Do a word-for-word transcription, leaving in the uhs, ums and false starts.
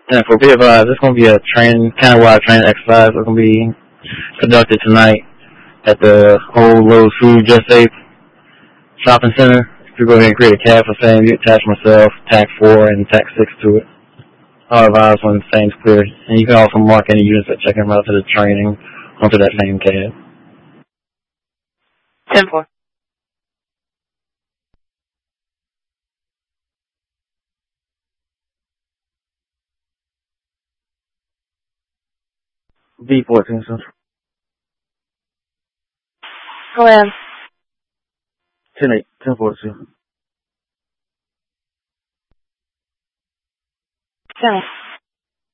And for be advised, it's going to be a training, kind of wide training exercise. It's going to be conducted tonight at the Old Lowe's Food Just Safe Shopping Center. If you go ahead and create a tab for same, you attach myself, tag four, and tag six to it. I'll advise when the same's clear. And you can also mark any units that check in relative to the training onto that same tab. ten four. B fourteen Central. Go ahead. ten eight, ten forty-two. ten.